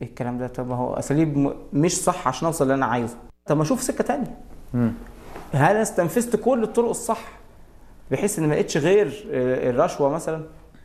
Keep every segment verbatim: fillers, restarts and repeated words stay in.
ايه الكلام ده؟ طب ما هو اساليب م- مش صح عشان اوصل اللي انا عايزه. طب ما اشوف سكه تانية. مم. هل انا استنفذت كل الطرق الصح بحيث ان ما لقيتش غير آه، الرشوه مثلا؟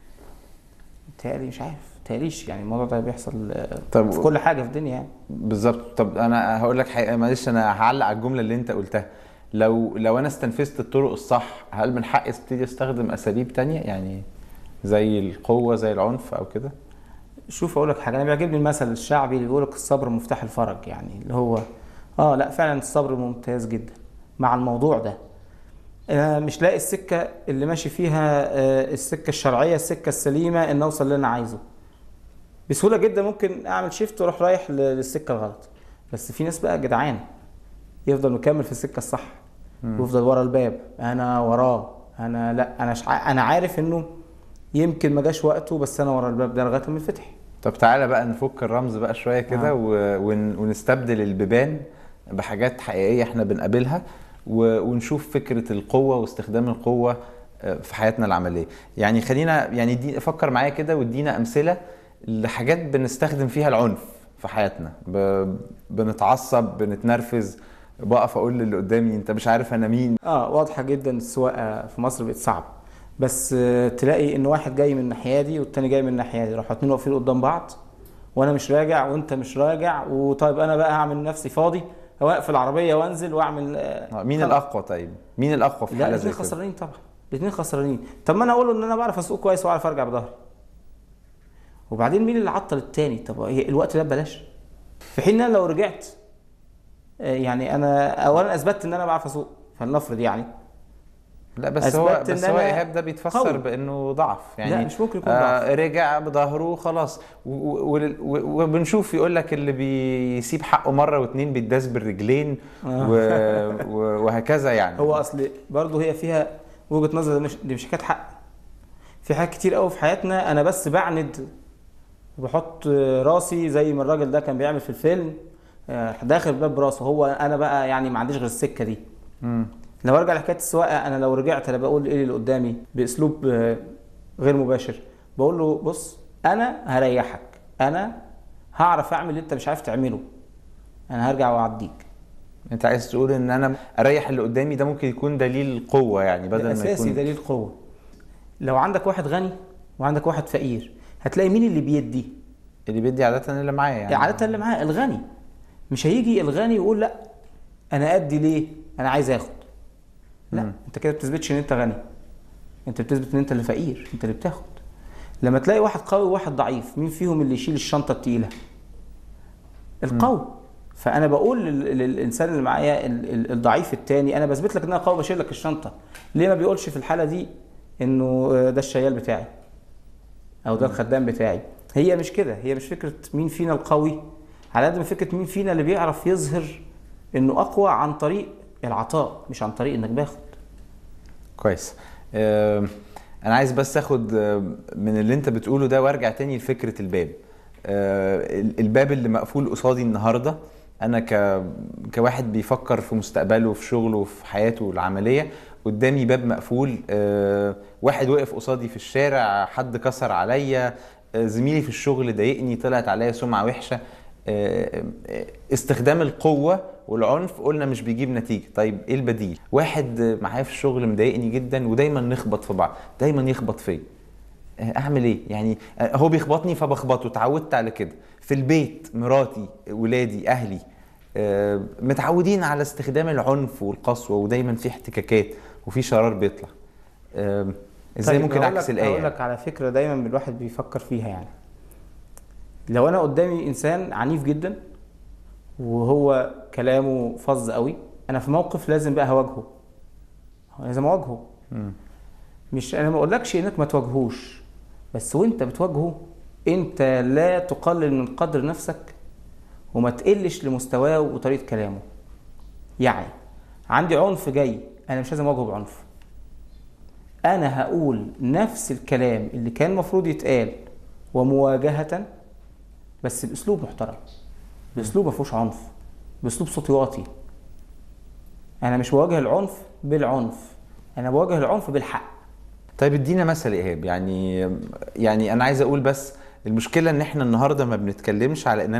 متهيألي مش عارف، متهيأليش يعني الموضوع ده بيحصل آه، طب في كل حاجه في الدنيا يعني. بالظبط. طب انا هقول لك حقيقة، معلش انا هعلق على الجمله اللي انت قلتها. لو لو انا استنفذت الطرق الصح، هل من حقي ابتدي استخدم اساليب تانية يعني زي القوه زي العنف او كده؟ شوف اقول لك حاجه، انا بيعجبني المثل الشعبي اللي بيقول لك الصبر مفتاح الفرج، يعني اللي هو اه لا فعلا الصبر ممتاز جدا مع الموضوع ده. انا مش لاقي السكه اللي ماشي فيها آه، السكه الشرعيه، السكه السليمه ان اوصل اللي انا عايزه. بسهوله جدا ممكن اعمل شيفت واروح رايح ل- للسكه الغلط. بس في ناس بقى جدعان يفضل مكمل في السكه الصح، ويفضل ورا الباب، انا وراه، انا لا انا شع... انا عارف انه يمكن ما جاش وقته، بس انا ورا الباب ده لغايه ما يتفتح. طب تعالى بقى نفك الرمز بقى شويه كده آه. و- ون- ونستبدل البيبان بحاجات حقيقيه احنا بنقابلها، و- ونشوف فكره القوه واستخدام القوه آه، في حياتنا العمليه. يعني خلينا يعني دي فكر معايا كده وادينا امثله لحاجات بنستخدم فيها العنف في حياتنا. ب- بنتعصب، بنتنرفز، بقف اقول للي قدامي انت مش عارف انا مين. اه واضحه جدا السواقه في مصر بقت صعبه. بس آه، تلاقي ان واحد جاي من الناحيه دي والتاني جاي من الناحيه دي، راحوا اتنين واقفين قدام بعض، وانا مش راجع وانت مش راجع، وطيب انا بقى هعمل نفسي فاضي، اوقف العربيه وانزل واعمل آه، آه، مين خلاص. الاقوى؟ طيب مين الاقوى في لا حاله زي الاثنين كده؟ خسرانين طبعا، الاثنين خسرانين. طب ما انا اقول له ان انا بعرف اسوق كويس واعرف ارجع بظهري، وبعدين مين اللي عطل التاني؟ طب هي الوقت ده ببلاش؟ في حين ان انا لو رجعت آه، يعني انا اولا اثبتت ان انا بعرف اسوق، فلنفرض يعني لا بس هو اثبتت بس ان هو انا ايهاب ده بيتفسر قوي. بانه ضعف لا يعني. مش ممكن يكون ضعف. آه رجع بظهره خلاص، و- و- و- وبنشوف يقول لك اللي بيسيب حقه مره واتنين بيتداس بالرجلين و- و- وهكذا يعني. هو اصل برضه هي فيها وجهة نظر، دي مش دي مش حكايه حق. في حاجات كتير قوي في حياتنا انا بس بعند وبحط راسي زي ما الراجل ده كان بيعمل في الفيلم، آه، داخل باب راسه، هو انا بقى يعني ما عنديش غير السكه دي. مم. لو ارجع لحكايه السواقه، انا لو رجعت انا بقول ايه اللي قدامي باسلوب آه، غير مباشر، بقول له بص انا هريحك، انا هعرف اعمل اللي انت مش عارف تعمله، انا هرجع واعديك. انت عايز تقول ان انا اريح اللي قدامي، ده ممكن يكون دليل قوه يعني بدل ده ما اساسي يكون دليل قوه. لو عندك واحد غني وعندك واحد فقير، هتلاقي مين اللي بيدي؟ اللي بيدي عاده اللي معايا يعني. عادة اللي معاه الغني. مش هيجي الغني يقول لا انا ادي ليه؟ انا عايز اخد. لا مم. انت كده بتثبتش ان انت غني، انت بتثبت ان انت اللي فقير، انت اللي بتاخد. لما تلاقي واحد قوي وواحد ضعيف، مين فيهم اللي يشيل الشنطه التقيله؟ القوي. فانا بقول لل- للانسان اللي معايا ال- ال- الضعيف التاني، انا بثبت لك ان انا قوي بشيل لك الشنطه. ليه ما بيقولش في الحاله دي انه آه، ده الشيال بتاعي او ده الخدام بتاعي؟ هي مش كده، هي مش فكره مين فينا القوي على قد ما فكره مين فينا اللي بيعرف يظهر انه اقوى عن طريق العطاء، مش عن طريق انك باخد. كويس. آه، انا عايز بس اخد آه، من اللي انت بتقوله ده وارجع تاني لفكره الباب. آه، الباب اللي مقفول قصادي النهارده، انا ك كواحد بيفكر في مستقبله في شغله في حياته العمليه، قدامي باب مقفول. آه، واحد وقف قصادي في الشارع، حد كسر عليا، آه، زميلي في الشغل ضايقني، طلعت عليا سمعه وحشه. آه، آه، استخدام القوه والعنف قلنا مش بيجيب نتيجه. طيب ايه البديل؟ واحد معايا في الشغل مضايقني جدا ودايما نخبط في بعض، دايما يخبط فيا، اعمل ايه يعني؟ هو بيخبطني فبخبطه، اتعودت على كده. في البيت مراتي، ولادي، اهلي، آه، متعودين على استخدام العنف والقسوه، ودايما في احتكاكات وفي شرار بيطلع. آه، ازاي طيب ممكن هقول اعكس لك الايه هقول يعني؟ لك على فكره دايما الواحد بيفكر فيها يعني. لو انا قدامي انسان عنيف جدا وهو كلامه فظ قوي، انا في موقف لازم بقى هواجهه، لازم اواجهه. مم. مش انا ما اقولكش انك ما تواجهوش، بس وانت بتواجهه انت لا تقلل من قدر نفسك وما تقلش لمستواه وطريقه كلامه. يعني عندي عنف جاي، انا مش لازم اواجهه بعنف، انا هقول نفس الكلام اللي كان المفروض يتقال ومواجهه، بس باسلوب محترم، باسلوب ما فيهوش عنف، باسلوب صوتي واطي. انا مش بواجه العنف بالعنف، انا بواجه العنف بالحق. طيب ادينا مثل يا ايهاب. يعني يعني انا عايز اقول بس المشكله ان احنا النهارده ما بنتكلمش على ان